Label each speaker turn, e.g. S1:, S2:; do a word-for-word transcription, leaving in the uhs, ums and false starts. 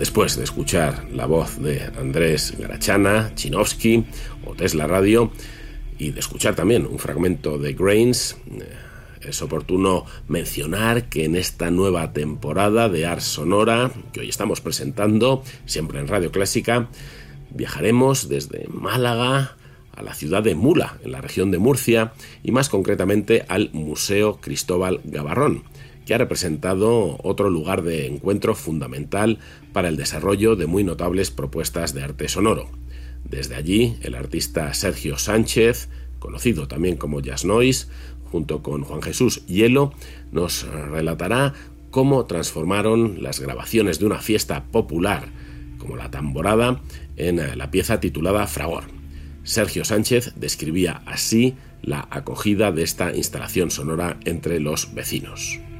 S1: Después de escuchar la voz de Andrés Garachana, Chinovsky o Tesla Radio, y de escuchar también un fragmento de Grains, es oportuno mencionar que en esta nueva temporada de Ars Sonora, que hoy estamos presentando, siempre en Radio Clásica, viajaremos desde Málaga a la ciudad de Mula, en la región de Murcia, y más concretamente al Museo Cristóbal Gavarrón, que ha representado otro lugar de encuentro fundamental para el desarrollo de muy notables propuestas de arte sonoro. Desde allí, el artista Sergio Sánchez, conocido también como Jazz Noise, junto con Juan Jesús Hielo, nos relatará cómo transformaron las grabaciones de una fiesta popular, como la tamborada, en la pieza titulada Fragor. Sergio Sánchez describía así la acogida de esta instalación sonora entre los vecinos.